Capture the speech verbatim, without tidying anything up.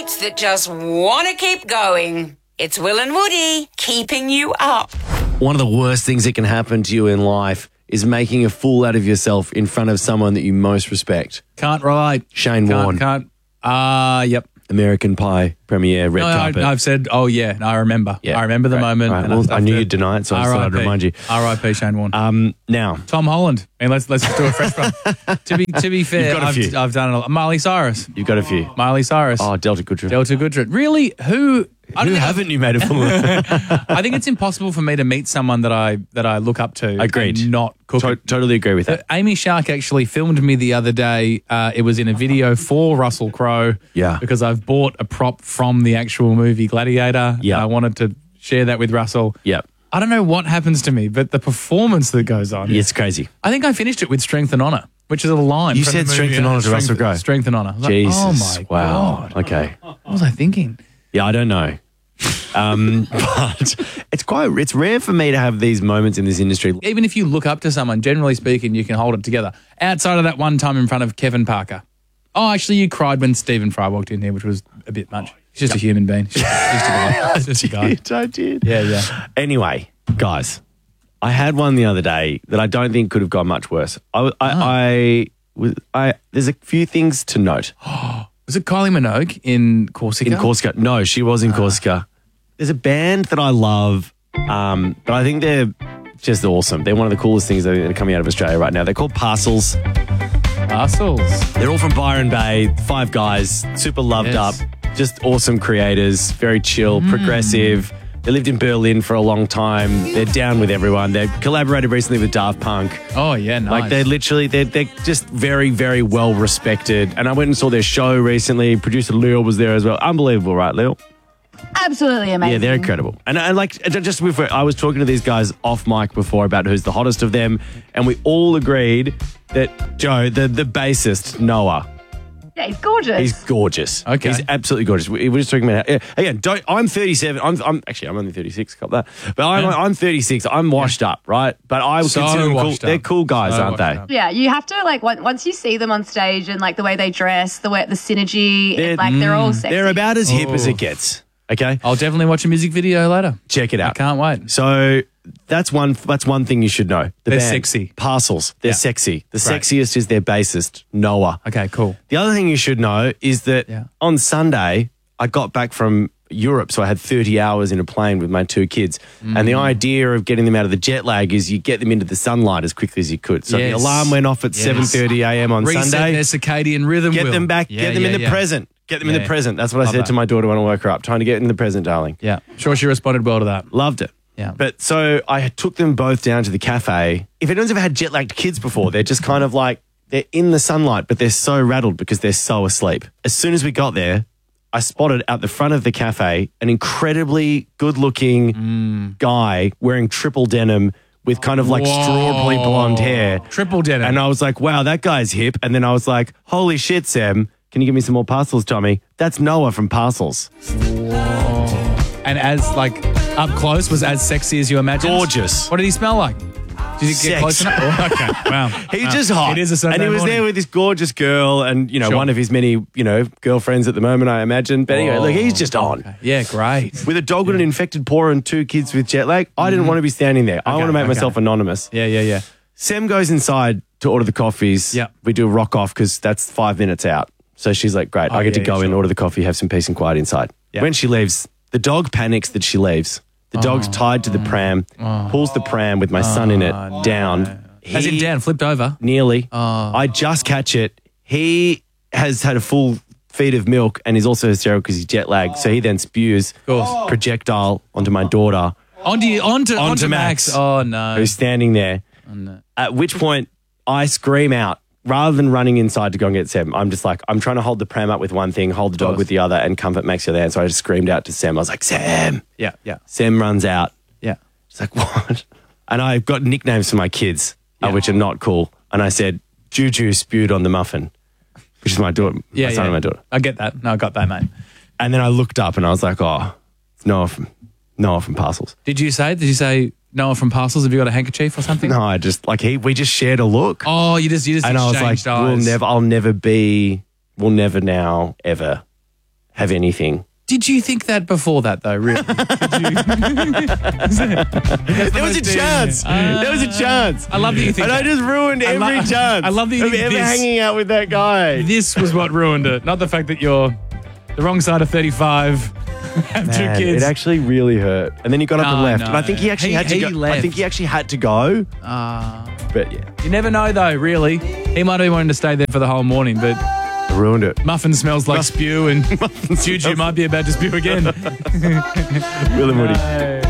mates that just want to keep going. It's Will and Woody keeping you up. One of the worst things that can happen to you in life is making a fool out of yourself in front of someone that you most respect. Can't relate. Shane Can't, Warne. Can't. Ah, uh, yep. American Pie premiere, red no, carpet. I, I've said, oh, yeah, no, I remember. Yeah, I remember the right, moment. right. And Well, I, I knew you'd deny it, so I just thought I'd remind you. R I P Shane Warne. Um, now, Tom Holland. And let's let's just do a fresh one. to be to be fair, You've got a I've, few. I've done a lot. Miley Cyrus. You've got a few. Miley Cyrus. Oh, Delta Goodrich. Delta Goodrich. Really? Who? I don't Who think haven't you made a fool of? I think it's impossible for me to meet someone that I that I look up to. Agreed. And not cook. To- totally agree with that. Uh, Amy Shark actually filmed me the other day. Uh, it was in a video for Russell Crowe. Yeah. Because I've bought a prop from the actual movie Gladiator. Yeah. And I wanted to share that with Russell. Yep. I don't know what happens to me, but the performance that goes on. It's crazy. I think I finished it with Strength and Honour, which is a line. You from said the Strength movie. and Honour to Strength- Russell Crowe. Strength and Honour. I was like, Jesus. oh my wow. God. Okay. What was I thinking? Yeah, I don't know. Um, but it's quite, it's rare for me to have these moments in this industry. Even if you look up to someone, generally speaking, you can hold it together. Outside of that one time in front of Kevin Parker. Oh, actually, you cried when Stephen Fry walked in here, which was a bit much. He's just a human being. He's just, just a guy. He's just a guy. I did, I did. Yeah, yeah. Anyway, guys, I had one the other day that I don't think could have gone much worse. I, I, Oh. I, was, I, there's a few things to note. Was it Kylie Minogue in Corsica? In Corsica. No, she was in Corsica. There's a band that I love, um, but I think they're just awesome. They're one of the coolest things that are coming out of Australia right now. They're called Parcels. Parcels. They're all from Byron Bay, five guys, super loved Yes. up, just awesome creators, very chill, Mm. progressive. They lived in Berlin for a long time. They're down with everyone. They collaborated recently with Daft Punk. Oh, yeah, nice. Like, they're literally, they're, they're just very, very well respected. And I went and saw their show recently. Producer Leo was there as well. Unbelievable, right, Leo? Absolutely amazing. Yeah, they're incredible. And, and like, just before, I was talking to these guys off mic before about who's the hottest of them. And we all agreed that Joe, the, the bassist, Noah, Yeah, he's gorgeous. he's gorgeous. Okay. He's absolutely gorgeous. We we were just talking about, yeah, again, don't, I'm thirty-seven. I'm, I'm actually, I'm only thirty-six. Got that. But I'm, Yeah. I'm thirty-six. I'm washed up, right? But I would So consider them cool. washed up. They're cool guys, So aren't washed they? up. yeah, you have to like on- once you see them on stage and like the way they dress, the way the synergy, They're- it's like they're all sexy. They're about as hip as Oh. it gets. Okay, I'll definitely watch a music video later. check it I out. can't wait. So that's one. That's one thing you should know. The They're band, sexy. Parcels. They're Yeah. sexy. The Great. sexiest is their bassist, Noah. Okay, cool. The other thing you should know is that Yeah. on Sunday, I got back from Europe, so I had thirty hours in a plane with my two kids. And the Mm. idea of getting them out of the jet lag is you get them into the sunlight as quickly as you could. So Yes. the alarm went off at Yes. seven thirty a.m. on Reset Sunday. their circadian rhythm. Get Will. them back, Yeah, get them yeah, in the yeah. present. Get them in Yeah. the present. That's what I Love said that. to my daughter when I woke her up. Time to get in the present, darling. Yeah, sure she responded well to that. Loved it. Yeah. But so I took them both down to the cafe. If anyone's ever had jet lagged kids before, they're just kind of like, they're in the sunlight, but they're so rattled because they're so asleep. As soon as we got there, I spotted at the front of the cafe an incredibly good looking Mm. guy wearing triple denim with kind of like Whoa. strawberry blonde hair. Triple denim. And I was like, wow, that guy's hip. And then I was like, holy shit, Sam, can you give me some more parcels, Tommy? That's Noah from Parcels. And as like up close was as sexy as you imagined. Gorgeous. What did he smell like? Did he get Sex. close enough? Oh, okay. Wow. He's Wow. just hot. It is a Sunday And he was morning. there with this gorgeous girl and, you know, Sure. one of his many, you know, girlfriends at the moment, I imagine. But anyway, Oh, look, he's just on. okay. Yeah, great. With a dog with an infected paw and two kids with jet lag, I didn't want to be standing there. I Okay, want to make okay. myself anonymous. Yeah, yeah, yeah. Sam goes inside to order the coffees. Yeah. We do a rock off because that's five minutes out. So she's like, great, Oh, I get yeah, to go yeah, in, sure. order the coffee, have some peace and quiet inside. Yeah. When she leaves, the dog panics that she leaves. The dog's tied to the pram, pulls the pram with my son in it Oh, down. As in He- Dan flipped over. Nearly. I just catch it. He has had a full feed of milk and is also hysterical because he's jet lagged. So he then spews course. projectile onto my daughter, Onto you, onto, onto, Onto Max. Max. Oh no. who's standing there. no. At which point I scream out. Rather than running inside to go and get Sam, I'm just like, I'm trying to hold the pram up with one thing, hold the dog course. with the other, and comfort Max the other hand. So I just screamed out to Sam. I was like, Sam. Yeah, yeah, Sam runs out. yeah. She's like, what? And I've got nicknames for my kids, uh, Yeah. which are not cool. And I said, Juju spewed on the muffin, which is my daughter, Yeah, my son yeah. and my daughter. I get that. No, I got that, mate. And then I looked up and I was like, oh, it's Noah from, Noah from Parcels. Did you say? Did you say Noah from Parcels? Have you got a handkerchief or something? No, I just, like, he, we just shared a look. Oh, you just you just and I was like, exchanged we'll eyes. never, I'll never be, we'll never now, ever have anything. Did you think that before that, though, really? Did you? There was a chance. Uh, there was a chance. I love that you think And I that. just ruined I every lo- chance I love that you of think ever this- hanging out with that guy. This was what ruined it, not the fact that you're the wrong side of thirty-five, have two Man, kids. it actually really hurt. And then he got up and No, left. no. But I think he actually He- had to he go. I left. think he actually had to go. Ah. But yeah, You never know, though, really. He might have wanted to stay there for the whole morning, but I ruined it. muffin smells like spew, and Juju might be about to spew again. Will and Woody.